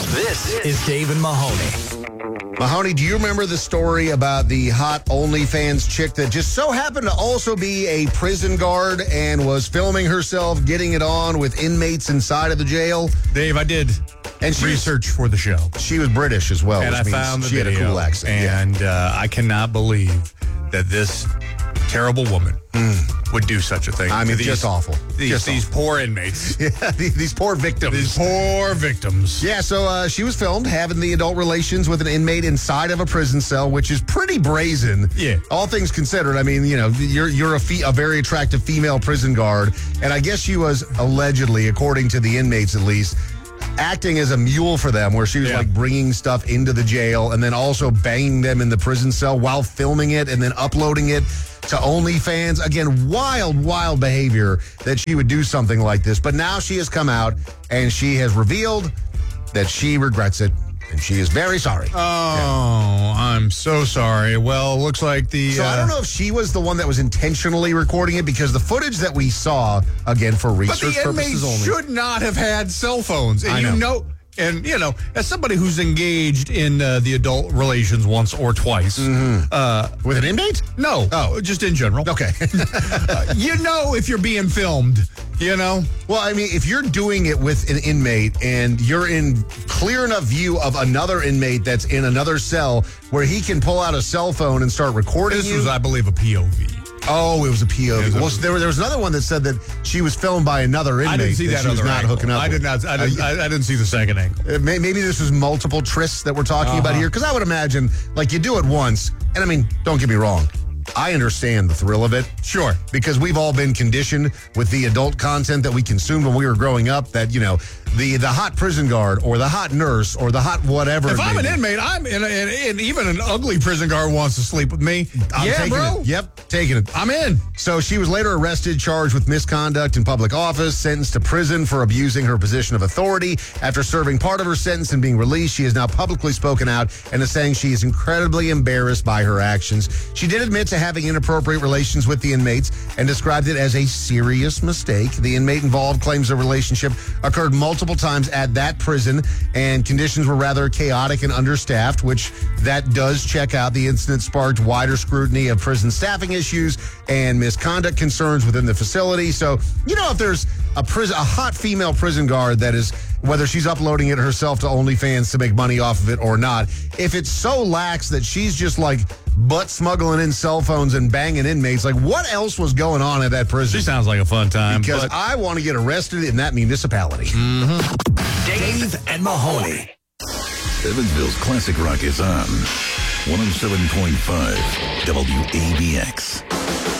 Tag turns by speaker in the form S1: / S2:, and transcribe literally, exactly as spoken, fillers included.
S1: This is Dave and Mahoney.
S2: Mahoney, do you remember the story about the hot OnlyFans chick that just so happened to also be a prison guard and was filming herself getting it on with inmates inside of the jail?
S3: Dave, I did
S2: and she
S3: research
S2: was,
S3: for the show.
S2: She was British as well.
S3: And I found the
S2: she
S3: video,
S2: had a cool accent.
S3: And uh, I cannot believe that this terrible woman mm. would do such a thing.
S2: I mean,
S3: these,
S2: just awful.
S3: These,
S2: just
S3: these
S2: awful.
S3: poor inmates.
S2: Yeah, these, these poor victims.
S3: These poor victims.
S2: Yeah, so uh, she was filmed having the adult relations with an inmate inside of a prison cell, which is pretty brazen.
S3: Yeah.
S2: All things considered. I mean, you know, you're you're a, fe- a very attractive female prison guard, and I guess she was allegedly, according to the inmates at least, acting as a mule for them, where she was
S3: yeah.
S2: like bringing stuff into the jail and then also banging them in the prison cell while filming it and then uploading it to OnlyFans. Again, wild, wild behavior that she would do something like this. But now she has come out and she has revealed that she regrets it and she is very sorry.
S3: Oh, yeah. I'm so sorry. Well, looks like the...
S2: So
S3: uh,
S2: I don't know if she was the one that was intentionally recording it, because the footage that we saw, again, for research
S3: but the
S2: purposes
S3: inmates
S2: only.
S3: should not have had cell phones. And
S2: I
S3: you
S2: know.
S3: know... And, you know, as somebody who's engaged in uh, the adult relations once or twice.
S2: Mm-hmm.
S3: Uh,
S2: With an inmate?
S3: No.
S2: Oh.
S3: Just in general.
S2: Okay.
S3: uh, you know if you're being filmed, you know?
S2: Well, I mean, if you're doing it with an inmate and you're in clear enough view of another inmate that's in another cell where he can pull out a cell phone and start recording
S3: This
S2: you.
S3: was, I believe, a P O V.
S2: Oh, it was a P O V.
S3: Yeah,
S2: Well, there, there was another one that said that she was filmed by another inmate.
S3: I didn't see that,
S2: that she was
S3: other
S2: not
S3: angle.
S2: hooking up
S3: I
S2: with.
S3: did not. I didn't,
S2: Uh,
S3: I, I didn't see the second angle.
S2: Uh, may- Maybe this was multiple trysts that we're talking
S3: Uh-huh.
S2: about here, because I would imagine, like, you do it once, and I mean, don't get me wrong, I understand the thrill of it.
S3: Sure.
S2: Because we've all been conditioned with the adult content that we consumed when we were growing up, that, you know, the the hot prison guard or the hot nurse or the hot whatever.
S3: If
S2: it
S3: I'm
S2: may
S3: an
S2: be.
S3: inmate, I'm in, and, and even an ugly prison guard wants to sleep with me.
S2: I'm
S3: yeah,
S2: taking
S3: bro.
S2: it. Yep, taking it.
S3: I'm in.
S2: So she was later arrested, charged with misconduct in public office, sentenced to prison for abusing her position of authority. After serving part of her sentence and being released, she has now publicly spoken out and is saying she is incredibly embarrassed by her actions. She did admit to having inappropriate relations with the inmates and described it as a serious mistake. The inmate involved claims the relationship occurred multiple times at that prison, and conditions were rather chaotic and understaffed, which that does check out. The incident sparked wider scrutiny of prison staffing issues and misconduct concerns within the facility. So, you know, if there's a prison, a hot female prison guard that is, whether she's uploading it herself to OnlyFans to make money off of it or not, if it's so lax that she's just like butt smuggling in cell phones and banging inmates, like, what else was going on at that prison?
S3: She sounds like a fun time.
S2: Because
S3: but-
S2: I want to get arrested in that municipality.
S3: Mm-hmm.
S1: Dave and Mahoney.
S4: Evansville's classic rock is on one oh seven point five W A B X.